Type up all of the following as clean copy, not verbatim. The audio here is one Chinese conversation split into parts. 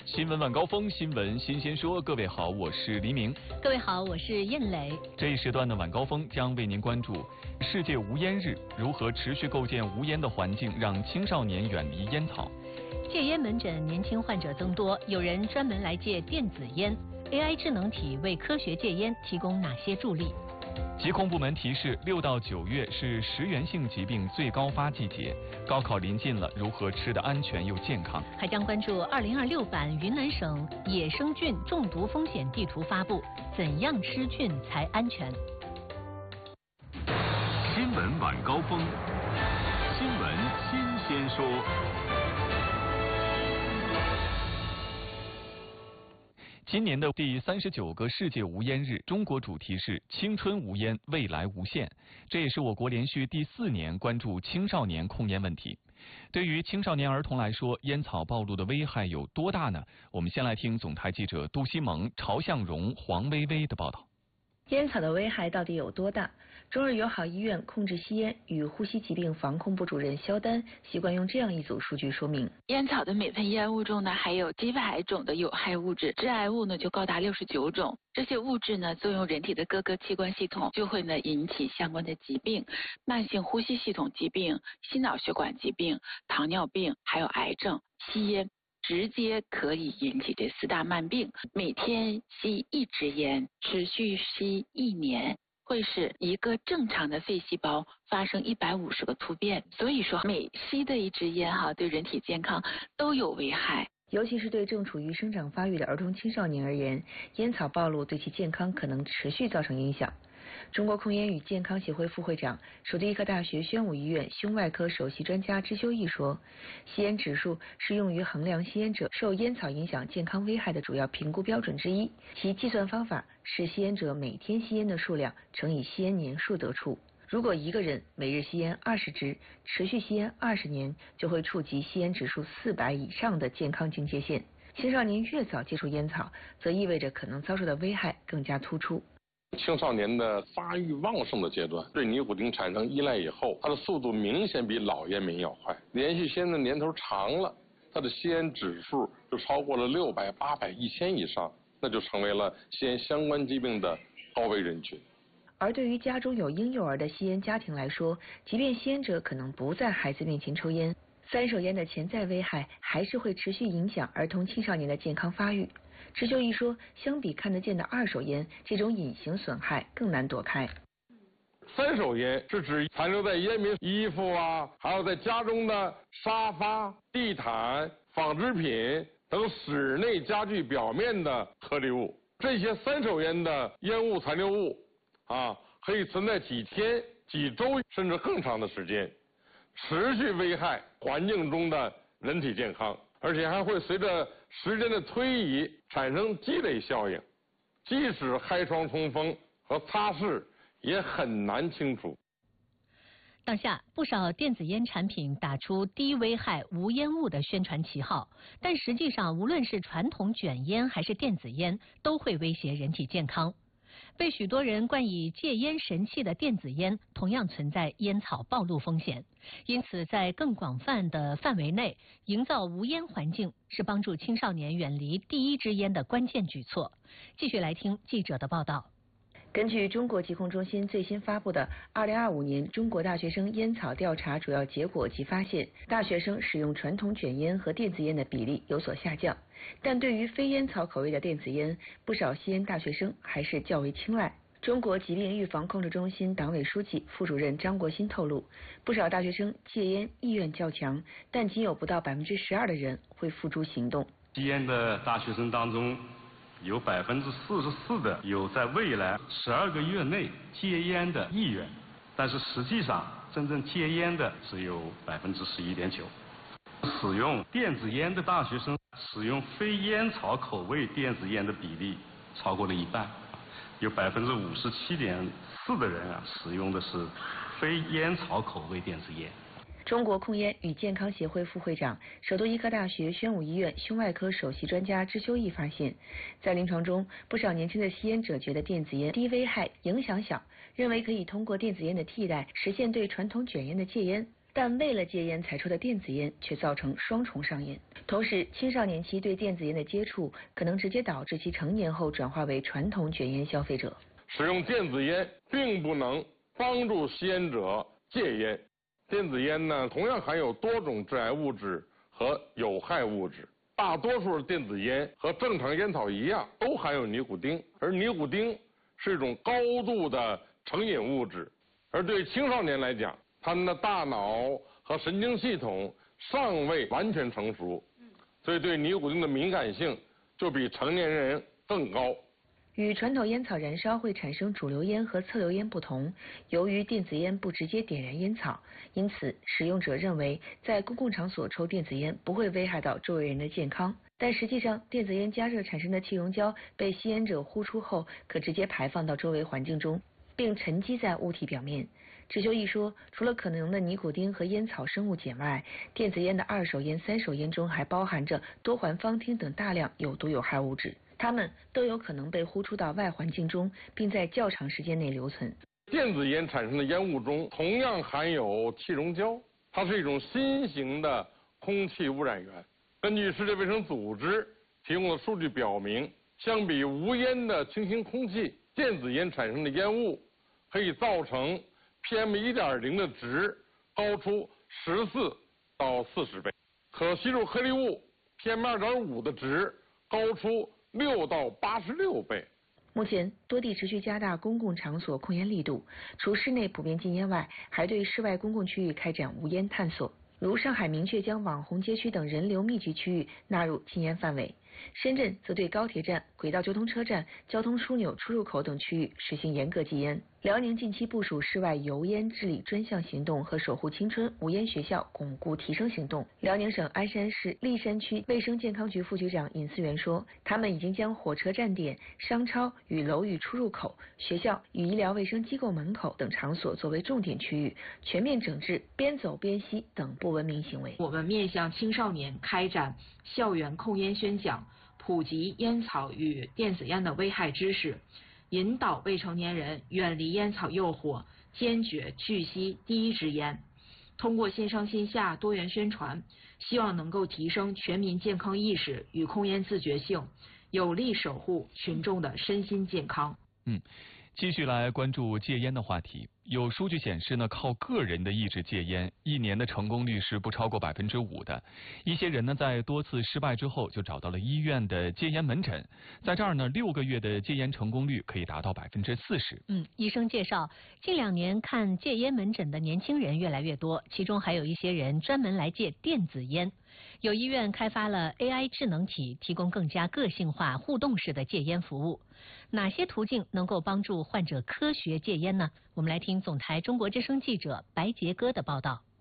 新闻晚高峰，新闻新鲜说。各位好，我是黎明。 各位好，我是燕磊。 这一时段的晚高峰将为您关注世界无烟日，如何持续构建无烟的环境，让青少年远离烟草。 戒烟门诊年轻患者增多，有人专门来戒电子烟。AI 智能体为科学戒烟提供哪些助力？ 疾控部门提示，6到9月是食源性疾病最高发季节，高考临近了，如何吃得安全又健康？ 还将关注2026版云南省野生菌中毒风险地图发布，怎样吃菌才安全？ 新闻晚高峰，新闻新鲜说。 今年的第39个世界无烟日，中国主题是青春无烟，未来无限。这也是我国连续第4年关注青少年控烟问题。对于青少年儿童来说，烟草暴露的危害有多大呢？我们先来听总台记者杜西蒙、曹向荣、黄薇薇的报道。 烟草的危害到底有多大？中日友好医院控制吸烟与呼吸疾病防控部主任肖丹习惯用这样一组数据说明： 烟草的每份烟雾中呢，含有几百种的有害物质，致癌物呢就高达69种。这些物质呢，作用人体的各个器官系统，就会呢引起相关的疾病，慢性呼吸系统疾病、心脑血管疾病、糖尿病，还有癌症。吸烟直接可以引起这4大慢病。每天吸1支烟，持续吸1年，会使一个正常的肺细胞发生150个突变。所以说，每吸的1支烟对人体健康都有危害。 尤其是对正处于生长发育的儿童青少年而言，烟草暴露对其健康可能持续造成影响。中国控烟与健康协会副会长、首都医科大学宣武医院胸外科首席专家支修义说，吸烟指数是用于衡量吸烟者受烟草影响健康危害的主要评估标准之一，其计算方法是吸烟者每天吸烟的数量乘以吸烟年数得出。如果一个人每日吸烟20支，持续吸烟20年，就会触及吸烟指数400以上的健康警戒线。青少年越早接触烟草，则意味着可能遭受的危害更加突出。 青少年的发育旺盛的阶段，对尼古丁产生依赖以后，它的速度明显比老烟民要快。连续吸烟的年头长了，它的吸烟指数就超过了600、800、1000以上，那就成为了吸烟相关疾病的高危人群。 而对于家中有婴幼儿的吸烟家庭来说，即便吸烟者可能不在孩子面前抽烟，3手烟的潜在危害还是会持续影响儿童青少年的健康发育。支修义说，相比看得见的2手烟，这种隐形损害更难躲开。 3手烟是指残留在烟民衣服还有在家中的沙发、地毯、纺织品等室内家具表面的颗粒物。这些3手烟的烟雾残留物可以存在几天、几周甚至更长的时间，持续危害环境中的人体健康，而且还会随着时间的推移产生积累效应，即使开窗通风和擦拭也很难清除。 当下不少电子烟产品打出低危害无烟雾的宣传旗号，但实际上无论是传统卷烟还是电子烟，都会威胁人体健康。被许多人冠以戒烟神器的电子烟，同样存在烟草暴露风险。因此，在更广泛的范围内营造无烟环境，是帮助青少年远离第1支烟的关键举措。继续来听记者的报道。 根据中国疾控中心最新发布的2025年中国大学生烟草调查主要结果及发现，大学生使用传统卷烟和电子烟的比例有所下降，但对于非烟草口味的电子烟，不少吸烟大学生还是较为青睐。中国疾病预防控制中心党委书记、副主任张国新透露，不少大学生戒烟意愿较强，但仅有不到12%的人会付诸行动。 吸烟的大学生当中，有44%的有在未来12个月内戒烟的意愿，但是实际上真正戒烟的只有11.9%。使用电子烟的大学生，使用非烟草口味电子烟的比例超过了一半，有57.4%的人使用的是非烟草口味电子烟。 中国控烟与健康协会副会长、首都医科大学宣武医院胸外科首席专家支修义发现，在临床中，不少年轻的吸烟者觉得电子烟低危害、影响小，认为可以通过电子烟的替代实现对传统卷烟的戒烟。 但为了戒烟才抽的电子烟却造成双重上瘾。同时，青少年期对电子烟的接触可能直接导致其成年后转化为传统卷烟消费者。 使用电子烟并不能帮助吸烟者戒烟。电子烟呢，同样含有多种致癌物质和有害物质。大多数电子烟和正常烟草一样，都含有尼古丁，而尼古丁是一种高度的成瘾物质。而对青少年来讲，他们的大脑和神经系统尚未完全成熟，所以对尼古丁的敏感性就比成年人更高。 与传统烟草燃烧会产生主流烟和侧流烟不同，由于电子烟不直接点燃烟草，因此使用者认为在公共场所抽电子烟不会危害到周围人的健康。但实际上，电子烟加热产生的气溶胶被吸烟者呼出后，可直接排放到周围环境中，并沉积在物体表面。智修一说，除了可能的尼古丁和烟草生物碱外，电子烟的二手烟、三手烟中还包含着多环芳烃等大量有毒有害物质。它们都有可能被呼出到外环境中，并在较长时间内留存。 电子烟产生的烟雾中同样含有气溶胶，它是一种新型的空气污染源。根据世界卫生组织提供的数据表明，相比无烟的清新空气，电子烟产生的烟雾可以造成 PM1.0 的值高出14到40倍，可吸入颗粒物 PM2.5 的值高出6到86倍。 目前，多地持续加大公共场所控烟力度，除室内普遍禁烟外，还对室外公共区域开展无烟探索。如上海明确将网红街区等人流密集区域纳入禁烟范围，深圳则对高铁站、轨道交通车站、交通枢纽出入口等区域实行严格禁烟。辽宁近期部署室外油烟治理专项行动和守护青春无烟学校巩固提升行动。辽宁省鞍山市栗山区卫生健康局副局长尹思源说，他们已经将火车站点、商超与楼宇出入口、学校与医疗卫生机构门口等场所作为重点区域，全面整治边走边吸等不文明行为。 我们面向青少年开展校园控烟宣讲，普及烟草与电子烟的危害知识，引导未成年人远离烟草诱惑，坚决拒吸第一支烟。通过线上线下多元宣传，希望能够提升全民健康意识与控烟自觉性，有力守护群众的身心健康。 继续来关注戒烟的话题。有数据显示呢，靠个人的意志戒烟，1年的成功率是不超过5%的。一些人呢，在多次失败之后，就找到了医院的戒烟门诊，在这儿呢，6个月的戒烟成功率可以达到40%。 医生介绍，近2年看戒烟门诊的年轻人越来越多，其中还有一些人专门来戒电子烟。有医院开发了 AI 智能体，提供更加个性化、互动式的戒烟服务。哪些途径能够帮助患者科学戒烟呢？我们来听总台中国之声记者白杰哥的报道。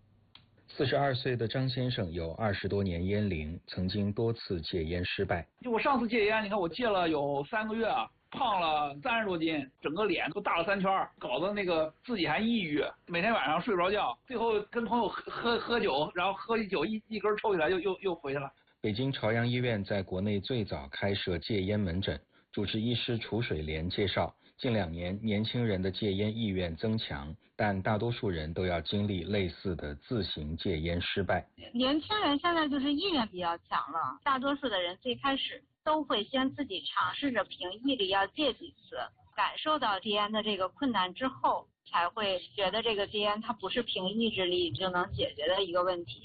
42岁的张先生有20多年烟龄，曾经多次戒烟失败。 就我上次戒烟，你看我戒了有3个月，胖了30多斤，整个脸都大了3圈，搞得那个自己还抑郁，每天晚上睡不着觉，最后跟朋友喝酒，然后喝一酒一根抽起来又回去了。 北京朝阳医院在国内最早开设戒烟门诊，主治医师楚水莲介绍，近2年年轻人的戒烟意愿增强，但大多数人都要经历类似的自行戒烟失败。 年轻人现在就是意愿比较强了，大多数的人最开始都会先自己尝试着凭毅力要戒几次，感受到戒烟的这个困难之后，才会觉得这个戒烟它不是凭意志力就能解决的一个问题。